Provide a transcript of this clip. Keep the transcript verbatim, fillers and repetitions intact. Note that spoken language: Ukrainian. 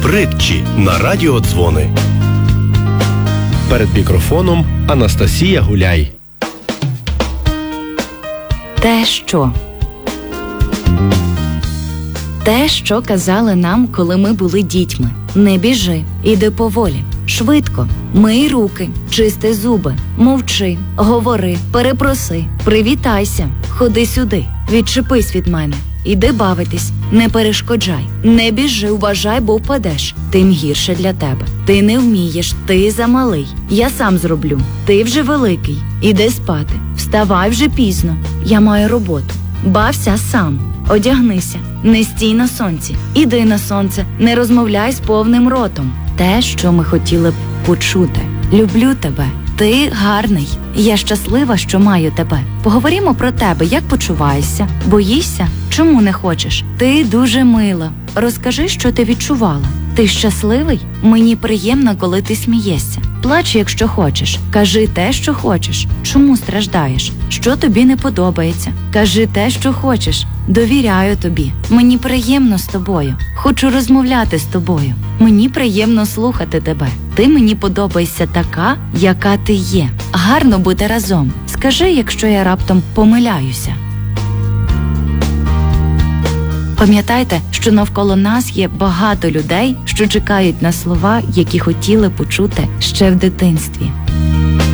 Притчі на радіодзвони. Перед мікрофоном Анастасія Гуляй. Те, що? Те, що казали нам, коли ми були дітьми. Не біжи, іди поволі, швидко, мий руки, чисти зуби, мовчи, говори, перепроси, привітайся, ходи сюди, відчепись від мене, іди бавитись, не перешкоджай, не біжи, вважай, бо впадеш, тим гірше для тебе. Ти не вмієш, ти замалий, я сам зроблю, ти вже великий, іди спати, вставай вже пізно, я маю роботу, бався сам. Одягнися, не стій на сонці, іди на сонце, не розмовляй з повним ротом. Те, що ми хотіли б почути. Люблю тебе, ти гарний, я щаслива, що маю тебе. Поговоримо про тебе, як почуваєшся, боїшся, чому не хочеш? Ти дуже мила, розкажи, що ти відчувала. Ти щасливий? Мені приємно, коли ти смієшся. Плач, якщо хочеш. Кажи те, що хочеш. Чому страждаєш? Що тобі не подобається? Кажи те, що хочеш. Довіряю тобі. Мені приємно з тобою. Хочу розмовляти з тобою. Мені приємно слухати тебе. Ти мені подобаєшся така, яка ти є. Гарно бути разом. Скажи, якщо я раптом помиляюся. Пам'ятайте, що навколо нас є багато людей, що чекають на слова, які хотіли почути ще в дитинстві.